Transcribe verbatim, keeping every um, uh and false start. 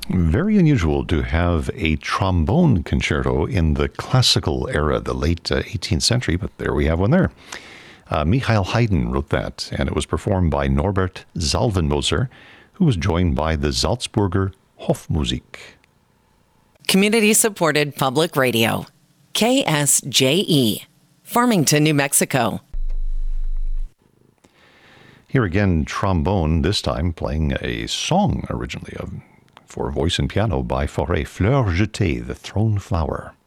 Very unusual to have a trombone concerto in the classical era, the late uh, eighteenth century, but there we have one there. Uh, Michael Haydn wrote that, and it was performed by Norbert Salvenmoser, who was joined by the Salzburger Hofmusik. Community-supported public radio, K S J E, Farmington, New Mexico. Here again, trombone, this time playing a song originally of, for voice and piano by Fauré, Fleur Jetée, the Thrown Flower.